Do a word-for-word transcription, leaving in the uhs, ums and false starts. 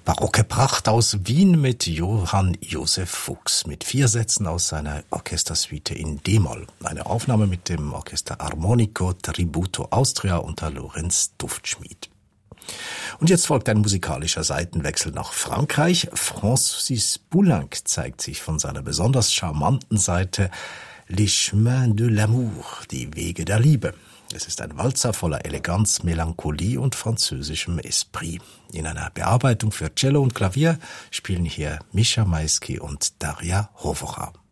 Barocke Pracht aus Wien mit Johann Josef Fuchs mit vier Sätzen aus seiner Orchestersuite in D-Moll. Eine Aufnahme mit dem Orchester Armonico Tributo Austria unter Lorenz Duftschmied. Und jetzt folgt ein musikalischer Seitenwechsel nach Frankreich. Francis Poulenc zeigt sich von seiner besonders charmanten Seite. Les chemins de l'amour, die Wege der Liebe. Es ist ein Walzer voller Eleganz, Melancholie und französischem Esprit. In einer Bearbeitung für Cello und Klavier spielen hier Mischa Maisky und Daria Hovorka.